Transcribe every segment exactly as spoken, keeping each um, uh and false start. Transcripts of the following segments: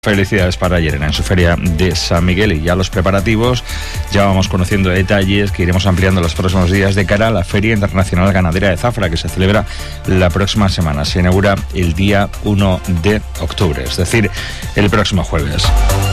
Felicidades para Llerena en su feria de San Miguel, y ya los preparativos, ya vamos conociendo detalles que iremos ampliando los próximos días de cara a la Feria Internacional Ganadera de Zafra, que se celebra la próxima semana. Se inaugura el día uno de octubre, es decir, el próximo jueves.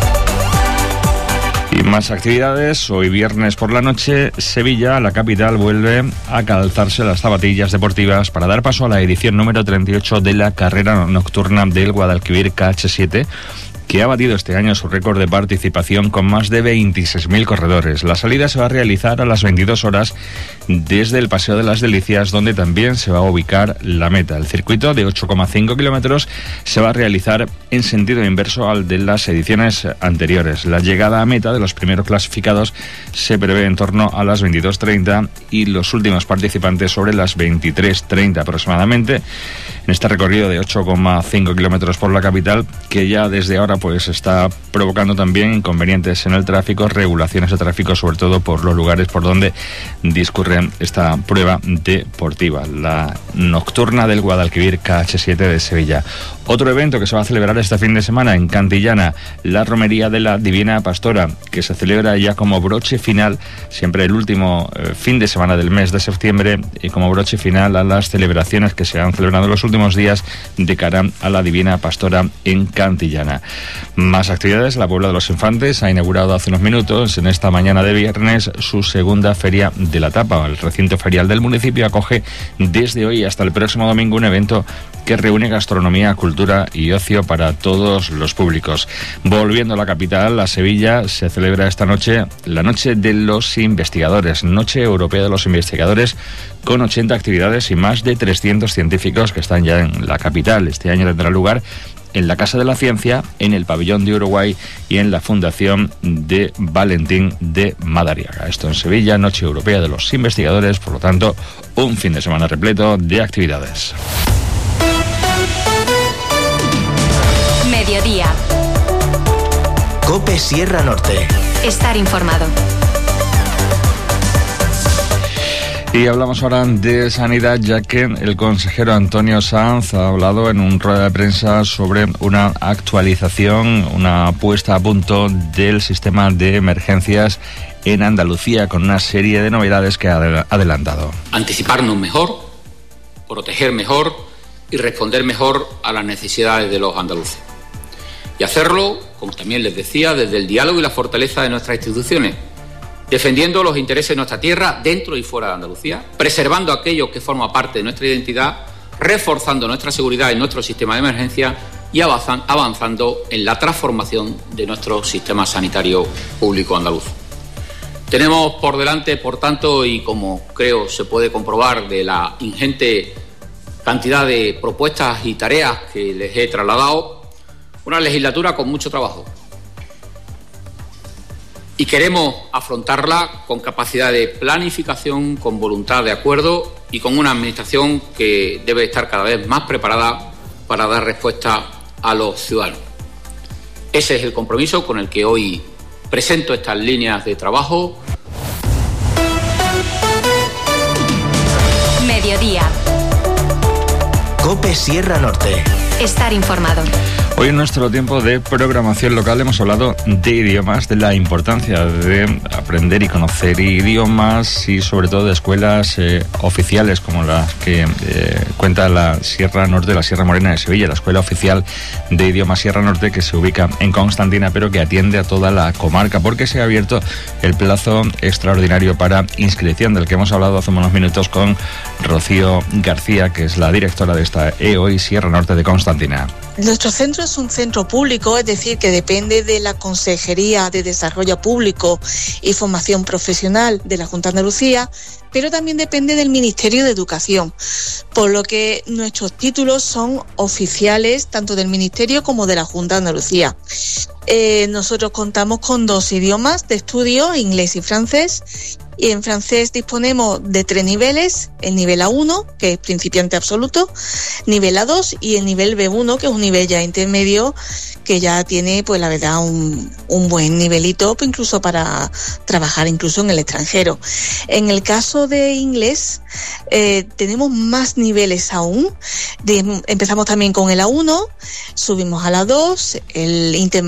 Y más actividades. Hoy viernes por la noche, Sevilla, la capital, vuelve a calzarse las zapatillas deportivas para dar paso a la edición número treinta y ocho de la carrera nocturna del Guadalquivir K H siete, que ha batido este año su récord de participación con más de veintiséis mil corredores. La salida se va a realizar a las veintidós horas desde el Paseo de las Delicias, donde también se va a ubicar la meta. El circuito de ocho coma cinco kilómetros se va a realizar en sentido inverso al de las ediciones anteriores. La llegada a meta de los primeros clasificados se prevé en torno a las veintidós treinta y los últimos participantes sobre las veintitrés treinta aproximadamente, en este recorrido de ocho coma cinco kilómetros por la capital, que ya desde ahora pues está provocando también inconvenientes en el tráfico, regulaciones de tráfico, sobre todo por los lugares por donde discurre esta prueba deportiva, la nocturna del Guadalquivir K H siete de Sevilla. Otro evento que se va a celebrar este fin de semana en Cantillana, la Romería de la Divina Pastora, que se celebra ya como broche final, siempre el último eh, fin de semana del mes de septiembre, y como broche final a las celebraciones que se han celebrado en los últimos días de cara a la Divina Pastora en Cantillana. Más actividades. La Puebla de los Infantes ha inaugurado hace unos minutos, en esta mañana de viernes, su segunda Feria de la Tapa. El recinto ferial del municipio acoge desde hoy hasta el próximo domingo un evento que reúne gastronomía, cultura y ocio para todos los públicos. Volviendo a la capital, a Sevilla, se celebra esta noche la Noche de los Investigadores, Noche Europea de los Investigadores, con ochenta actividades y más de trescientos científicos que están ya en la capital. Este año tendrá lugar en la Casa de la Ciencia, en el Pabellón de Uruguay y en la Fundación de Valentín de Madariaga. Esto en Sevilla, Noche Europea de los Investigadores, por lo tanto, un fin de semana repleto de actividades. Mediodía. COPE Sierra Norte. Estar informado. Y hablamos ahora de sanidad, ya que el consejero Antonio Sanz ha hablado en un rueda de prensa sobre una actualización, una puesta a punto del sistema de emergencias en Andalucía, con una serie de novedades que ha adelantado. Anticiparnos mejor, proteger mejor y responder mejor a las necesidades de los andaluces. Y hacerlo, como también les decía, desde el diálogo y la fortaleza de nuestras instituciones, defendiendo los intereses de nuestra tierra dentro y fuera de Andalucía, preservando aquello que forma parte de nuestra identidad, reforzando nuestra seguridad en nuestro sistema de emergencia y avanzando en la transformación de nuestro sistema sanitario público andaluz. Tenemos por delante, por tanto, y como creo se puede comprobar de la ingente cantidad de propuestas y tareas que les he trasladado, una legislatura con mucho trabajo. Y queremos afrontarla con capacidad de planificación, con voluntad de acuerdo y con una administración que debe estar cada vez más preparada para dar respuesta a los ciudadanos. Ese es el compromiso con el que hoy presento estas líneas de trabajo. Mediodía. COPE Sierra Norte. Estar informado. Hoy en nuestro tiempo de programación local hemos hablado de idiomas, de la importancia de aprender y conocer idiomas y sobre todo de escuelas eh, oficiales como las que eh, cuenta la Sierra Norte, la Sierra Morena de Sevilla, la Escuela Oficial de Idiomas Sierra Norte, que se ubica en Constantina, pero que atiende a toda la comarca, porque se ha abierto el plazo extraordinario para inscripción, del que hemos hablado hace unos minutos con Rocío García, que es la directora de esta E O I Sierra Norte de Constantina. Nuestro centro es un centro público, es decir, que depende de la Consejería de Desarrollo Público y Formación Profesional de la Junta de Andalucía, pero también depende del Ministerio de Educación, por lo que nuestros títulos son oficiales tanto del Ministerio como de la Junta de Andalucía. Eh, nosotros contamos con dos idiomas de estudio, inglés y francés, Y en francés disponemos de tres niveles, el nivel A uno, que es principiante absoluto, nivel A dos y el nivel B uno, que es un nivel ya intermedio, que ya tiene, pues la verdad, un, un buen nivelito, pues, incluso para trabajar incluso en el extranjero. En el caso de inglés, eh, tenemos más niveles aún. De, empezamos también con el A uno, subimos al A dos, el intermedio